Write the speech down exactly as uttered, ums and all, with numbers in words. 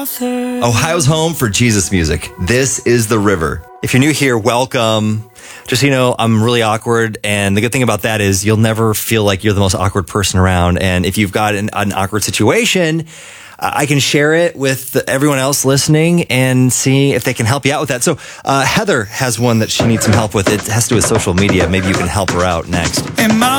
Ohio's home for Jesus music. This is The River. If you're new here, welcome. Just so you know, I'm really awkward, and the good thing about that is you'll never feel like you're the most awkward person around. And if you've got an, an awkward situation, uh, I can share it with the, everyone else listening and see if they can help you out with that. So uh, Heather has one that she needs some help with. It has to do with social media. Maybe you can help her out next. In my